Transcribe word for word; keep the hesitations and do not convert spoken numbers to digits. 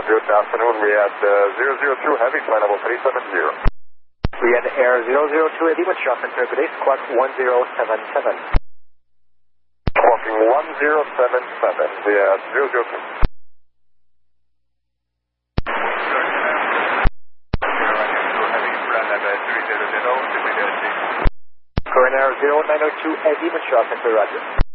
Good afternoon. We had uh, zero zero two Heavy, flight level three seven zero. We had Air zero zero two Heavy with shop center, good day, squawk one zero seven seven. Squawking one zero seven seven. We had zero zero two. Current Air zero nine zero two Heavy with shop center, roger.